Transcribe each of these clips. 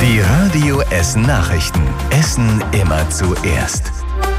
Die Radio Essen Nachrichten. Essen immer zuerst.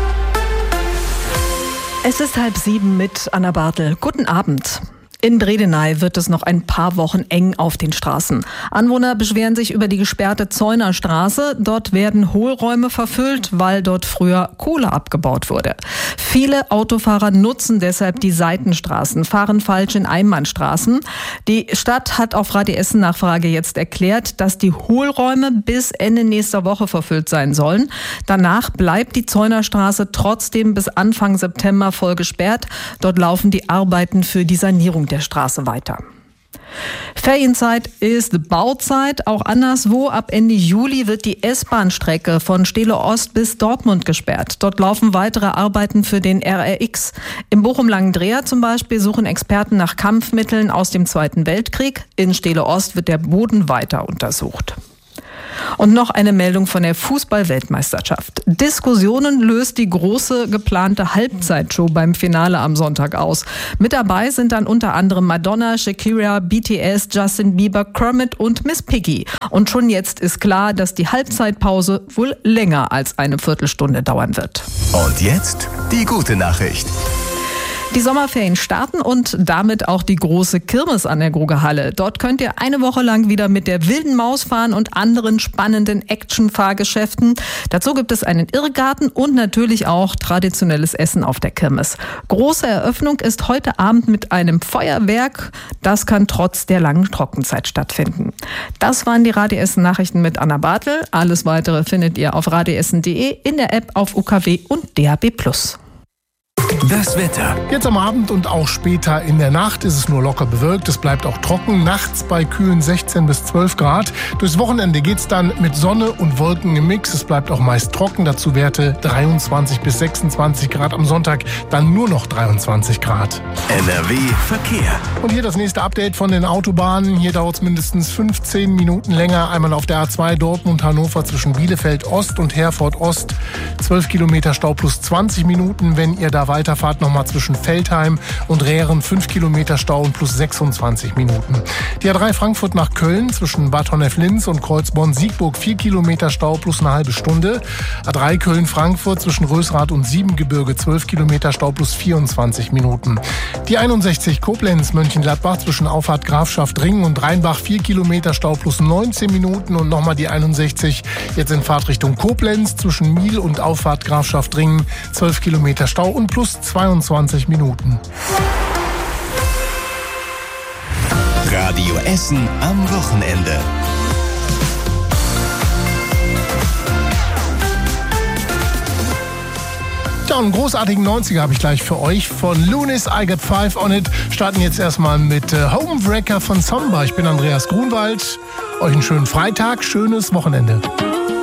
Es ist 6:30 mit Anna Bartel. Guten Abend. In Bredeney wird es noch ein paar Wochen eng auf den Straßen. Anwohner beschweren sich über die gesperrte Zeuner Straße. Dort werden Hohlräume verfüllt, weil dort früher Kohle abgebaut wurde. Viele Autofahrer nutzen deshalb die Seitenstraßen, fahren falsch in Einbahnstraßen. Die Stadt hat auf Radio Essen Nachfrage jetzt erklärt, dass die Hohlräume bis Ende nächster Woche verfüllt sein sollen. Danach bleibt die Zeuner Straße trotzdem bis Anfang September voll gesperrt. Dort laufen die Arbeiten für die Sanierung der Straße weiter. Ferienzeit ist Bauzeit, auch anderswo. Ab Ende Juli wird die S-Bahn-Strecke von Stele Ost bis Dortmund gesperrt. Dort laufen weitere Arbeiten für den RRX. Im Bochum-Langendreher zum Beispiel suchen Experten nach Kampfmitteln aus dem Zweiten Weltkrieg. In Stele Ost wird der Boden weiter untersucht. Und noch eine Meldung von der Fußball-Weltmeisterschaft. Diskussionen löst die große geplante Halbzeitshow beim Finale am Sonntag aus. Mit dabei sind dann unter anderem Madonna, Shakira, BTS, Justin Bieber, Kermit und Miss Piggy. Und schon jetzt ist klar, dass die Halbzeitpause wohl länger als eine Viertelstunde dauern wird. Und jetzt die gute Nachricht. Die Sommerferien starten und damit auch die große Kirmes an der Grugehalle. Dort könnt ihr eine Woche lang wieder mit der Wilden Maus fahren und anderen spannenden Action-Fahrgeschäften. Dazu gibt es einen Irrgarten und natürlich auch traditionelles Essen auf der Kirmes. Große Eröffnung ist heute Abend mit einem Feuerwerk. Das kann trotz der langen Trockenzeit stattfinden. Das waren die Radio Essen Nachrichten mit Anna Bartel. Alles weitere findet ihr auf radioessen.de, in der App, auf UKW und DAB+. Das Wetter. Jetzt am Abend und auch später in der Nacht ist es nur locker bewölkt. Es bleibt auch trocken. Nachts bei kühlen 16 bis 12 Grad. Durchs Wochenende geht's dann mit Sonne und Wolken im Mix. Es bleibt auch meist trocken. Dazu Werte 23 bis 26 Grad. Am Sonntag dann nur noch 23 Grad. NRW Verkehr. Und hier das nächste Update von den Autobahnen. Hier dauert es mindestens 15 Minuten länger. Einmal auf der A2 Dortmund-Hannover zwischen Bielefeld Ost und Herford Ost. 12 Kilometer Stau plus 20 Minuten. Wenn ihr da weiterfahrt, nochmal zwischen Veltheim und Rehren 5 Kilometer Stau und plus 26 Minuten. Die A3 Frankfurt nach Köln zwischen Bad Honnef-Linz und Kreuzborn-Siegburg 4 Kilometer Stau plus eine halbe Stunde. A3 Köln-Frankfurt zwischen Rösrath und Siebengebirge 12 Kilometer Stau plus 24 Minuten. Die 61 Koblenz-Mönchengladbach zwischen Auffahrt Grafschaft-Ringen und Rheinbach 4 Kilometer Stau plus 19 Minuten und nochmal die 61 jetzt in Fahrtrichtung Koblenz zwischen Miel und Auffahrt Grafschaft-Ringen 12 Kilometer Stau und plus 22 Minuten. Radio Essen am Wochenende. Ja, einen großartigen 90er habe ich gleich für euch. Von Lunis, I Got Five on It. Starten jetzt erstmal mit Homewrecker von Samba. Ich bin Andreas Grunwald. Euch einen schönen Freitag, schönes Wochenende.